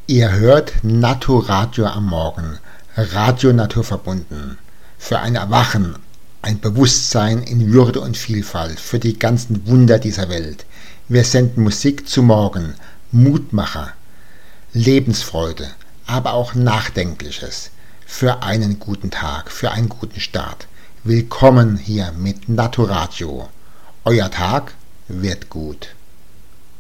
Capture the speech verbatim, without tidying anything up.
Ihr hört Naturadio am Morgen, Radio naturverbunden, für ein Erwachen, ein Bewusstsein in Würde und Vielfalt, für die ganzen Wunder dieser Welt. Wir senden Musik zu Morgen, Mutmacher, Lebensfreude, aber auch Nachdenkliches, für einen guten Tag, für einen guten Start. Willkommen hier mit Naturadio. Euer Tag wird gut.